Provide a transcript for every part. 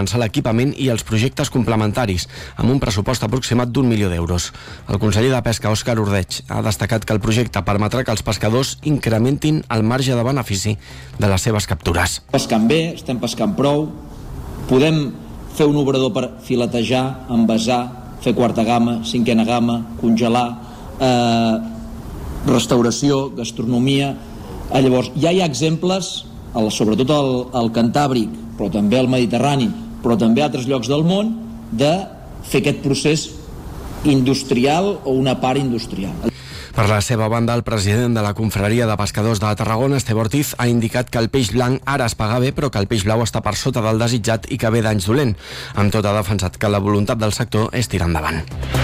finançar l'equipament i els projectes complementaris, amb un pressupost aproximat d'1 milió d'euros. El conseller de Pesca, Òscar Ordeig, ha destacat que el projecte permetrà que els pescadors incrementin el marge de benefici de les seves captures. Pescant bé, estem pescant prou, podem fer un obrador per filetejar, envasar, fer quarta gamma, cinquena gamma, congelar, restauració, gastronomia. Llavors, ja hi ha exemples, sobretot al Cantàbric, però també al Mediterrani, però també a altres llocs del món, de fer aquest procés industrial o una part industrial. Per la seva banda, el president de la Confraria de Pescadors de Tarragona, Esteve Ortiz, ha indicat que el peix blanc ara es paga bé, però que el peix blau està per sota del desitjat i que ve d'anys dolent. Amb tot, ha defensat que la voluntat del sector és tirar endavant.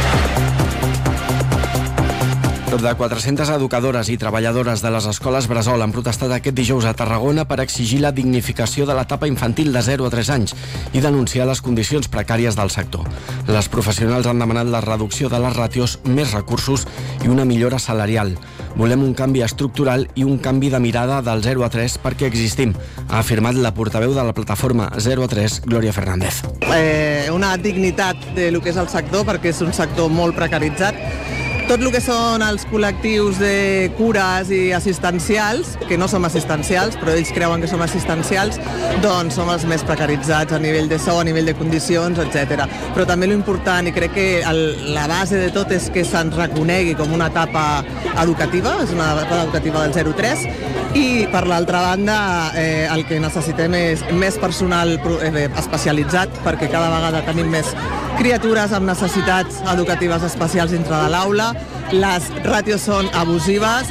Prop de 400 educadores i treballadores de les escoles Bressol han protestat aquest dijous a Tarragona per exigir la dignificació de l'etapa infantil de 0 a 3 anys i denunciar les condicions precàries del sector. Les professionals han demanat la reducció de les ràtios, més recursos i una millora salarial. Volem un canvi estructural i un canvi de mirada del 0 a 3 perquè existim, ha afirmat la portaveu de la plataforma 0 a 3, Glòria Fernández. Una dignitat de lo que és el sector, perquè és un sector molt precaritzat. Tot el que són els col·lectius de cures i assistencials, que no som assistencials, però ells creuen que som assistencials, doncs som els més precaritzats a nivell de sou, a nivell de condicions, etc. Però també l'important, i crec que la base de tot és que se'ns reconegui com una etapa educativa, és una etapa educativa del 0-3, i per l'altra banda el que necessitem és més personal especialitzat, perquè cada vegada tenim més criatures amb necessitats educatives especials dintre de l'aula. Les ràtios són abusives.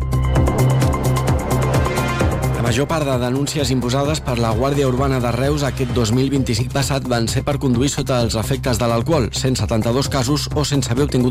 La major part de denúncies imposades per la Guàrdia Urbana de Reus aquest 2025 passat van ser per conduir sota els efectes de l'alcohol, 172 casos o sense haver obtingut